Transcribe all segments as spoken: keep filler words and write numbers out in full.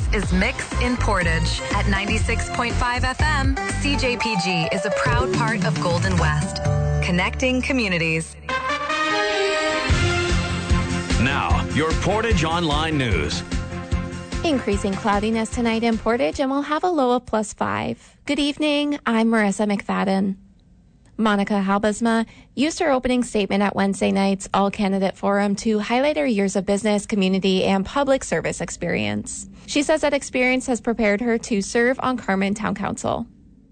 is Mix in Portage. At ninety-six point five F M, C J P G is a proud part of Golden West, connecting communities. Now, your Portage Online News. Increasing cloudiness tonight in Portage, and we'll have a low of plus five. Good evening. I'm Marissa McFadden. Monica Halbesma used her opening statement at Wednesday night's All-Candidate Forum to highlight her years of business, community, and public service experience. She says that experience has prepared her to serve on Carman Town Council.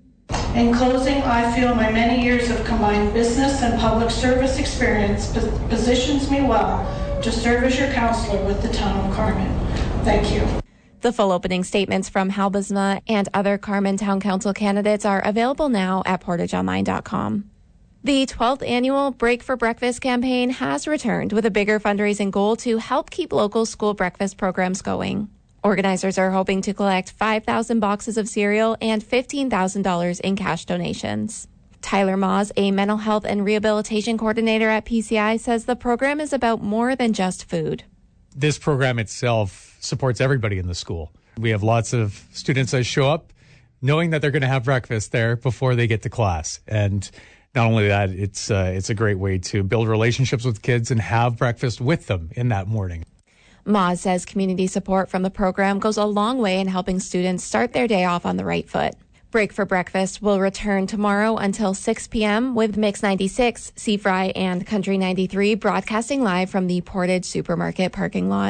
In closing, I feel my many years of combined business and public service experience positions me well to serve as your councillor with the town of Carman. Thank you. The full opening statements from Halbesma and other Carman Town Council candidates are available now at portage online dot com. The twelfth annual Break for Breakfast campaign has returned with a bigger fundraising goal to help keep local school breakfast programs going. Organizers are hoping to collect five thousand boxes of cereal and fifteen thousand dollars in cash donations. Tyler Maws, a mental health and rehabilitation coordinator at P C I, says the program is about more than just food. This program itself supports everybody in the school. We have lots of students that show up knowing that they're going to have breakfast there before they get to class. And not only that, it's uh, it's a great way to build relationships with kids and have breakfast with them in that morning. Maws says community support from the program goes a long way in helping students start their day off on the right foot. Break for Breakfast will return tomorrow until six p.m. with Mix ninety-six, C-Fry, and Country ninety-three broadcasting live from the Portage Supermarket parking lot.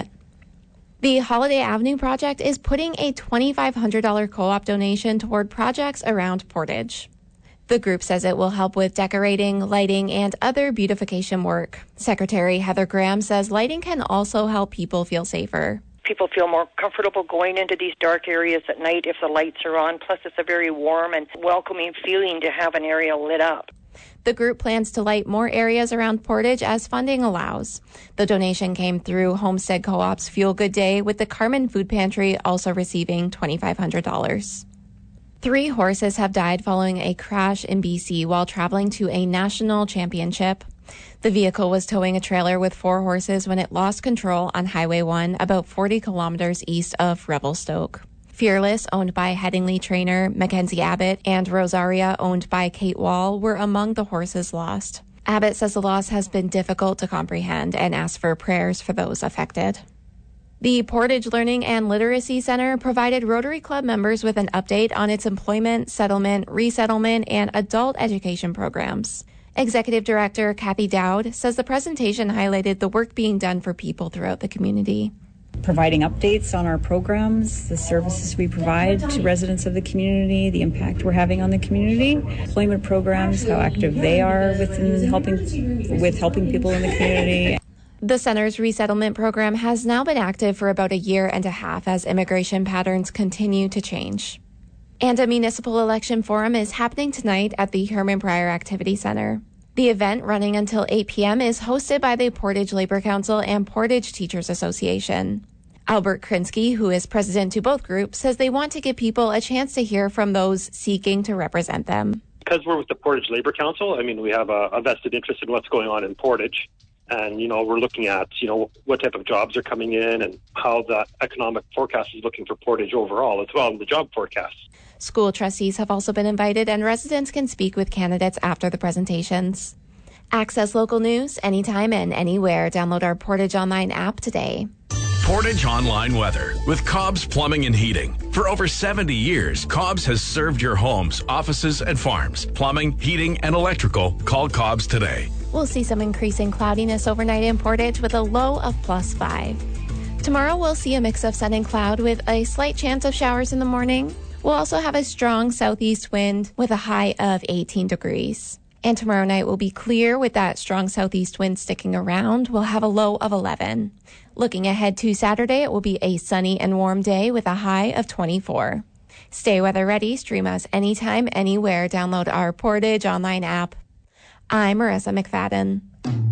The Holiday Avenue project is putting a two thousand five hundred dollars co-op donation toward projects around Portage. The group says it will help with decorating, lighting, and other beautification work. Secretary Heather Graham says lighting can also help people feel safer. People feel more comfortable going into these dark areas at night if the lights are on. Plus, it's a very warm and welcoming feeling to have an area lit up. The group plans to light more areas around Portage as funding allows. The donation came through Homestead Co-op's Fuel Good Day, with the Carman Food Pantry also receiving two thousand five hundred dollars. Three horses have died following a crash in B C while traveling to a national championship. The vehicle was towing a trailer with four horses when it lost control on Highway one, about forty kilometers east of Revelstoke. Fearless, owned by Headingley trainer Mackenzie Abbott, and Rosaria, owned by Kate Wall, were among the horses lost. Abbott says the loss has been difficult to comprehend and asks for prayers for those affected. The Portage Learning and Literacy Center provided Rotary Club members with an update on its employment, settlement, resettlement, and adult education programs. Executive Director Kathy Dowd says the presentation highlighted the work being done for people throughout the community. Providing updates on our programs, the services we provide to residents of the community, the impact we're having on the community, employment programs, how active they are within helping with helping people in the community. The center's resettlement program has now been active for about a year and a half as immigration patterns continue to change. And a municipal election forum is happening tonight at the Herman Pryor Activity Center. The event, running until eight p.m., is hosted by the Portage Labor Council and Portage Teachers Association. Albert Krinsky, who is president to both groups, says they want to give people a chance to hear from those seeking to represent them. Because we're with the Portage Labor Council, I mean, we have a, a vested interest in what's going on in Portage. And, you know, we're looking at, you know, what type of jobs are coming in and how the economic forecast is looking for Portage overall as well in the job forecast. School trustees have also been invited, and residents can speak with candidates after the presentations. Access local news anytime and anywhere. Download our Portage Online app today. Portage Online Weather with Cobb's Plumbing and Heating. For over seventy years, Cobb's has served your homes, offices, and farms. Plumbing, heating, and electrical. Call Cobb's today. We'll see some increasing cloudiness overnight in Portage with a low of plus five. Tomorrow we'll see a mix of sun and cloud with a slight chance of showers in the morning. We'll also have a strong southeast wind with a high of eighteen degrees. And tomorrow night will be clear with that strong southeast wind sticking around. We'll have a low of eleven. Looking ahead to Saturday, it will be a sunny and warm day with a high of twenty-four. Stay weather ready. Stream us anytime, anywhere. Download our Portage Online app. I'm Marissa McFadden.